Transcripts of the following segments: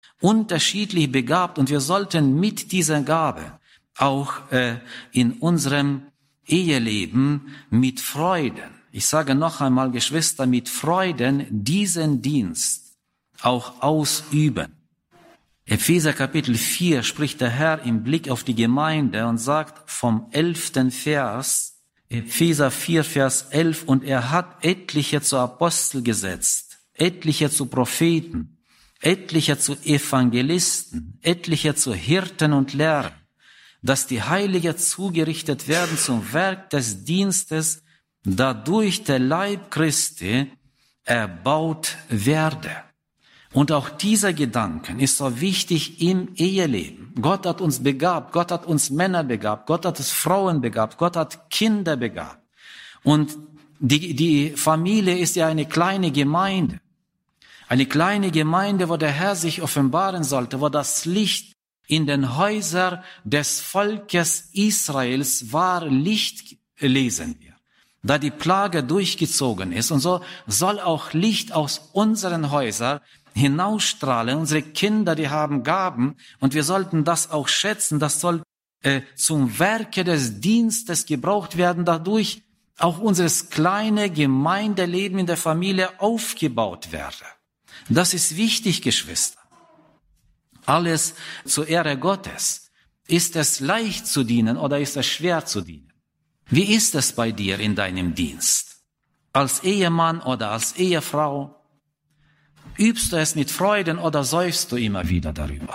unterschiedlich begabt und wir sollten mit dieser Gabe auch in unserem Eheleben mit Freuden, ich sage noch einmal, Geschwister, mit Freuden diesen Dienst auch ausüben. Epheser Kapitel 4 spricht der Herr im Blick auf die Gemeinde und sagt vom 11. Vers, Epheser 4, Vers 11, und er hat etliche zu Apostel gesetzt, etliche zu Propheten, etliche zu Evangelisten, etliche zu Hirten und Lehrern, dass die Heiligen zugerichtet werden zum Werk des Dienstes, dadurch der Leib Christi erbaut werde. Und auch dieser Gedanken ist so wichtig im Eheleben. Gott hat uns begabt, Gott hat uns Männer begabt, Gott hat uns Frauen begabt, Gott hat Kinder begabt. Und die Familie ist ja eine kleine Gemeinde. Eine kleine Gemeinde, wo der Herr sich offenbaren sollte, wo das Licht in den Häusern des Volkes Israels war, Licht lesen wir. Da die Plage durchgezogen ist. Und so soll auch Licht aus unseren Häusern hinausstrahlen. Unsere Kinder, die haben Gaben und wir sollten das auch schätzen. Das soll zum Werke des Dienstes gebraucht werden, dadurch auch unser kleine Gemeindeleben in der Familie aufgebaut werde. Das ist wichtig, Geschwister. Alles zur Ehre Gottes. Ist es leicht zu dienen oder ist es schwer zu dienen? Wie ist es bei dir in deinem Dienst? Als Ehemann oder als Ehefrau? Übst du es mit Freuden oder seufzt du immer wieder darüber?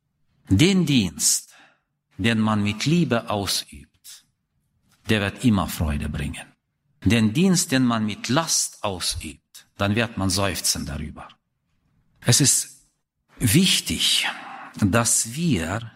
Den Dienst, den man mit Liebe ausübt, der wird immer Freude bringen. Den Dienst, den man mit Last ausübt, dann wird man seufzen darüber. Es ist wichtig, dass wir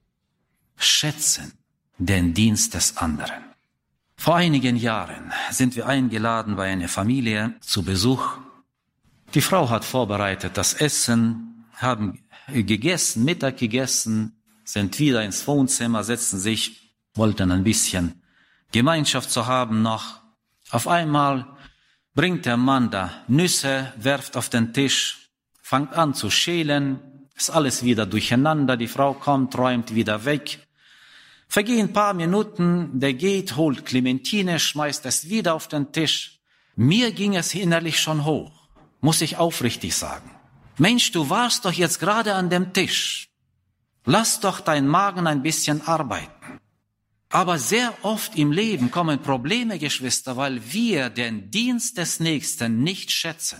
schätzen den Dienst des anderen. Vor einigen Jahren sind wir eingeladen bei einer Familie zu Besuch. Die Frau hat vorbereitet das Essen, haben gegessen, Mittag gegessen, sind wieder ins Wohnzimmer, setzen sich, wollten ein bisschen Gemeinschaft zu haben noch. Auf einmal bringt der Mann da Nüsse, werft auf den Tisch, fängt an zu schälen, ist alles wieder durcheinander, die Frau kommt, räumt wieder weg. Vergehen ein paar Minuten, der geht, holt Clementine, schmeißt es wieder auf den Tisch. Mir ging es innerlich schon hoch, muss ich aufrichtig sagen. Mensch, du warst doch jetzt gerade an dem Tisch. Lass doch dein Magen ein bisschen arbeiten. Aber sehr oft im Leben kommen Probleme, Geschwister, weil wir den Dienst des Nächsten nicht schätzen.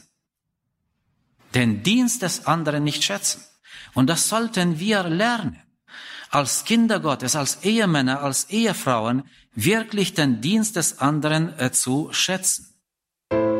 Den Dienst des anderen nicht schätzen. Und das sollten wir lernen. Als Kinder Gottes, als Ehemänner, als Ehefrauen, wirklich den Dienst des anderen zu schätzen.